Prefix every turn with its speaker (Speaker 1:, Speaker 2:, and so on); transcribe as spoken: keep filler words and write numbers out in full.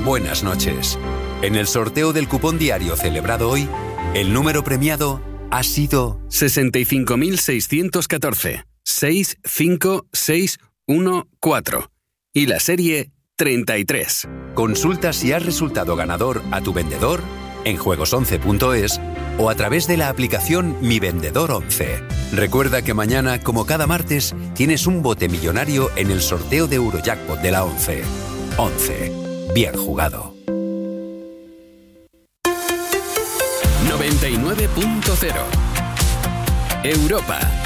Speaker 1: buenas noches. En el sorteo del cupón diario celebrado hoy, el número premiado ha sido
Speaker 2: sesenta y cinco mil seiscientos catorce, seis cinco seis uno cuatro y la serie treinta y tres.
Speaker 1: Consulta si has resultado ganador a tu vendedor en juegos once punto es o a través de la aplicación Mi Vendedor once. Recuerda que mañana, como cada martes, tienes un bote millonario en el sorteo de Eurojackpot de la once. once. Bien jugado.
Speaker 2: noventa y nueve punto cero Europa.